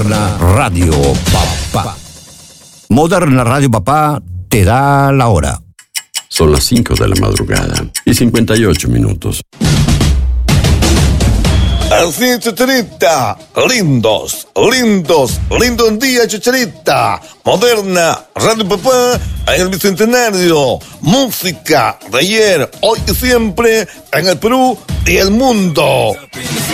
Radio Papá. Moderna Radio Papá te da la hora. Son las 5 de la madrugada y 58 minutos. Así, Chicharita. Lindos lindo un día, Chicharita. Moderna Radio Papá en el Bicentenario. Música de ayer, hoy y siempre en el Perú y el mundo.